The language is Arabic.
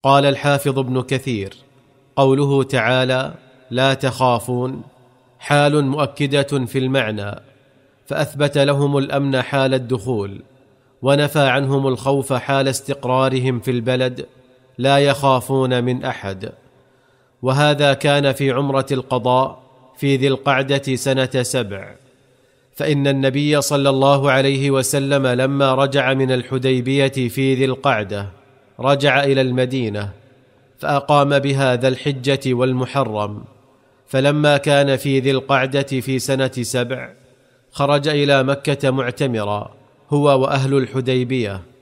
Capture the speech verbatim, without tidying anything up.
قال الحافظ ابن كثير: قوله تعالى لا تخافون حال مؤكدة في المعنى، فأثبت لهم الأمن حال الدخول، ونفى عنهم الخوف حال استقرارهم في البلد، لا يخافون من أحد. وهذا كان في عمرة القضاء في ذي القعدة سنة سبع، فإن النبي صلى الله عليه وسلم لما رجع من الحديبية في ذي القعدة رجع إلى المدينة، فأقام بها ذا الحجة والمحرم، فلما كان في ذي القعدة في سنة سبع خرج إلى مكة معتمرا هو وأهل الحديبية،